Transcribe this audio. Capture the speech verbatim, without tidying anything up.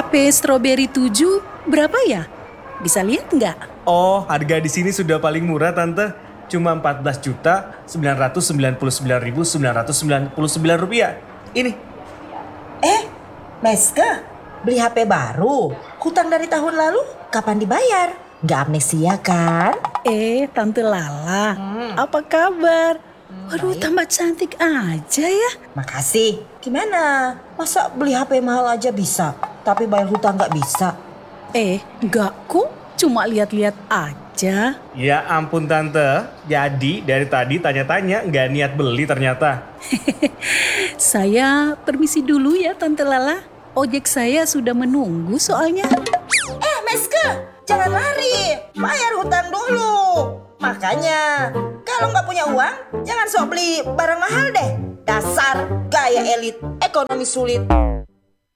P Strawberry tujuh berapa ya? Bisa lihat nggak? Oh, harga di sini sudah paling murah, Tante. Cuma empat belas juta sembilan ratus sembilan puluh sembilan ribu sembilan ratus sembilan puluh sembilan rupiah. Ini. Eh, Meska, beli H P baru. Hutang dari tahun lalu kapan dibayar? Gak amnesia kan? Eh, Tante Lala, apa kabar? Waduh, tambah cantik aja ya. Makasih. Gimana? Masa beli H P mahal aja bisa, tapi bayar hutang gak bisa? Eh, enggak kok. Cuma lihat-lihat aja. Ya ampun, Tante. Jadi dari tadi tanya-tanya nggak niat beli ternyata. Saya permisi dulu ya, Tante Lala. Ojek saya sudah menunggu soalnya. Eh, Meska, jangan lari. Bayar hutang dulu. Makanya, kalau nggak punya uang, jangan sok beli barang mahal deh. Dasar gaya elit, ekonomi sulit.